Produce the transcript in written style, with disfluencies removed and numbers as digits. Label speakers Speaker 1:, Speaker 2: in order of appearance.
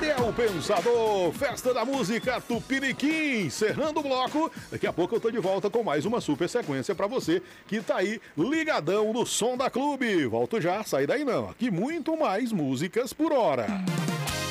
Speaker 1: Gabriel Pensador, Festa da Música Tupiniquim, encerrando o bloco. Daqui a pouco eu tô de volta com mais uma super sequência pra você que tá aí ligadão no Som da Clube. Volto já, sai daí não, aqui muito mais músicas por hora.